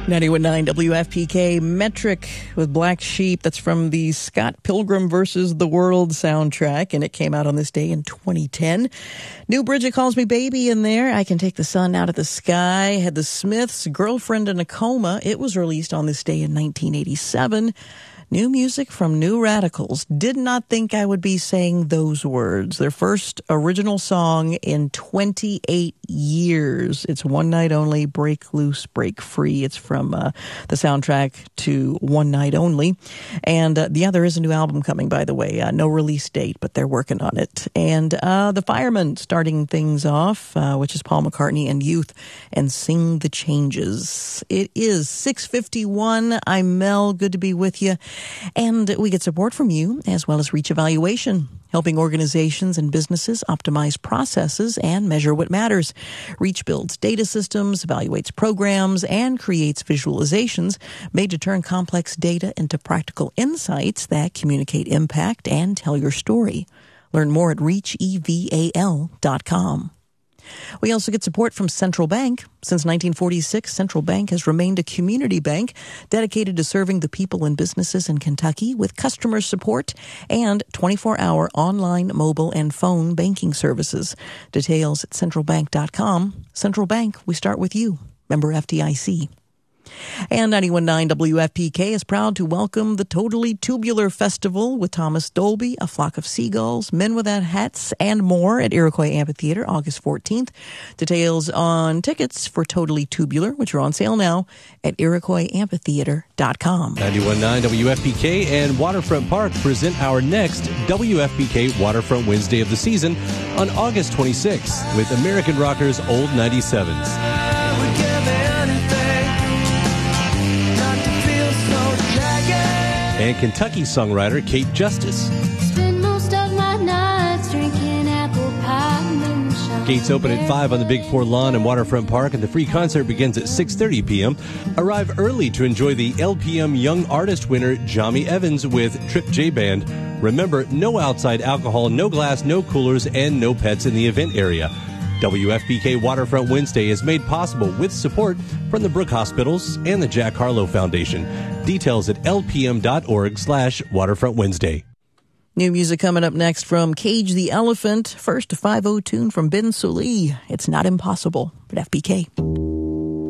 91.9 WFPK, Metric with Black Sheep. That's from the Scott Pilgrim vs. the World soundtrack, and it came out on this day in 2010. New Bridget Calls Me Baby in there. I Can Take the Sun Out of the Sky. Had the Smiths, Girlfriend in a Coma. It was released on this day in 1987. New music from New Radicals. Did not think I would be saying those words. Their first original song in 28 years. It's One Night Only, Break Loose, Break Free. It's from the soundtrack to One Night Only. And there is a new album coming, by the way. No release date, but they're working on it. And the Firemen starting things off, which is Paul McCartney and Youth, and Sing the Changes. It is 6:51. I'm Mel. Good to be with you. And we get support from you, as well as Reach Evaluation, helping organizations and businesses optimize processes and measure what matters. Reach builds data systems, evaluates programs, and creates visualizations made to turn complex data into practical insights that communicate impact and tell your story. Learn more at reacheval.com. We also get support from Central Bank. Since 1946, Central Bank has remained a community bank dedicated to serving the people and businesses in Kentucky with customer support and 24-hour online, mobile, and phone banking services. Details at centralbank.com. Central Bank, we start with you. Member FDIC. And 91.9 WFPK is proud to welcome the Totally Tubular Festival with Thomas Dolby, A Flock of Seagulls, Men Without Hats, and more at Iroquois Amphitheater, August 14th. Details on tickets for Totally Tubular, which are on sale now, at iroquoisamphitheater.com. 91.9 WFPK and Waterfront Park present our next WFPK Waterfront Wednesday of the season on August 26th with American Rockers' Old 97s. And Kentucky songwriter Kate Justice. Spend most of my nights drinking apple pie moonshine. Gates open at 5 on the Big Four lawn in Waterfront Park, and the free concert begins at 6:30 p.m. Arrive early to enjoy the LPM Young Artist winner, Jami Evans, with Trip J Band. Remember, no outside alcohol, no glass, no coolers, and no pets in the event area. WFPK Waterfront Wednesday is made possible with support from the Brooke Hospitals and the Jack Harlow Foundation. Details at lpm.org/Waterfront Wednesday. New music coming up next from Cage the Elephant. First, a 5-0 tune from Ben Sollee. It's Not Impossible, but FPK.